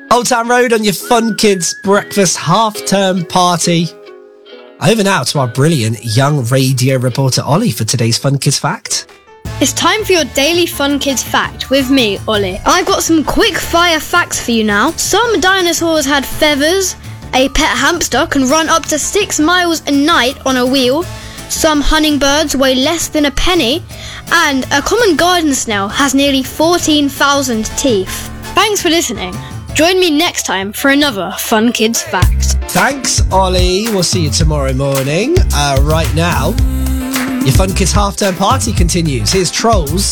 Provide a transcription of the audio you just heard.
Old Town Road on your Fun Kids Breakfast half-term party. Over now to our brilliant young radio reporter Ollie for today's Fun Kids Fact. It's time for your daily Fun Kids Fact with me, Ollie. I've got some quick fire facts for you now. Some dinosaurs had feathers. A pet hamster can run up to 6 miles a night on a wheel. Some hummingbirds weigh less than a penny. And a common garden snail has nearly 14,000 teeth. Thanks for listening. Join me next time for another Fun Kids Fact. Thanks, Ollie. We'll see you tomorrow morning. Right now, your Fun Kids half-term party continues. Here's Trolls.